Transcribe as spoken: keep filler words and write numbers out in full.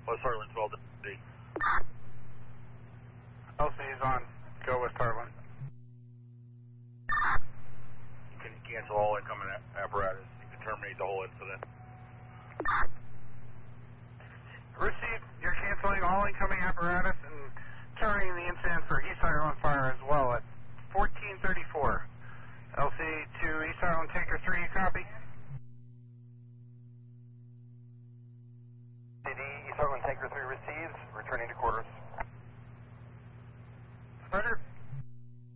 West Heartland twelve D. L C is on. Go West Heartland. You can cancel all incoming apparatus. You can terminate the whole incident. Received. You're canceling all incoming apparatus and terminating the incident for East Ireland Fire as well at fourteen thirty-four. L C to East Ireland Tanker three, you copy? C D, East Ireland Tanker three receives, returning to quarters.